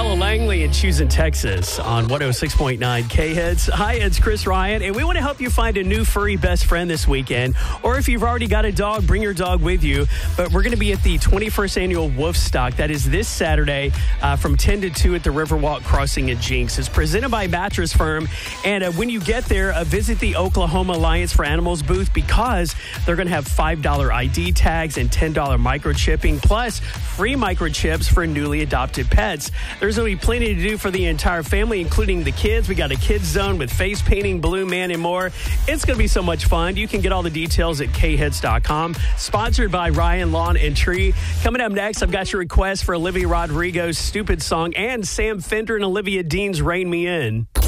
Ella Langley in Choosing, Texas on 106.9 K-Hits. Hi, it's Chris Ryan, and we want to help you find a new furry best friend this weekend. Or if you've already got a dog, bring your dog with you. But we're going to be at the 21st Annual Wolfstock. That is this Saturday from 10 to 2 at the Riverwalk Crossing at Jinx. It's presented by Mattress Firm. And when you get there, visit the Oklahoma Alliance for Animals booth because they're going to have $5 ID tags and $10 microchipping, plus free microchips for newly adopted pets. There's going to be plenty to do for the entire family, including the kids. We got a kids zone with face painting, Balloon Man, and more. It's going to be so much fun. You can get all the details at khits.com. Sponsored by Ryan Lawn and Tree. Coming up next, I've got your request for Olivia Rodrigo's Stupid Song and Sam Fender and Olivia Dean's Rain Me In.